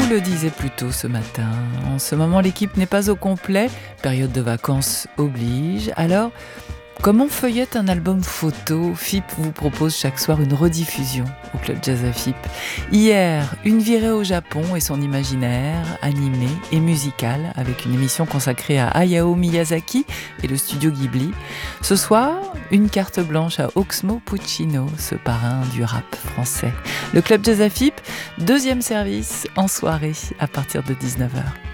vous le disais plus tôt ce matin, en ce moment l'équipe n'est pas au complet, période de vacances oblige, alors comme on feuillette un album photo, FIP vous propose chaque soir une rediffusion au Club Jazz à FIP. Hier, une virée au Japon et son imaginaire, animé et musical, avec une émission consacrée à Hayao Miyazaki et le studio Ghibli. Ce soir, une carte blanche à Oxmo Puccino, ce parrain du rap français. Le Club Jazz à FIP, deuxième service en soirée à partir de 19h.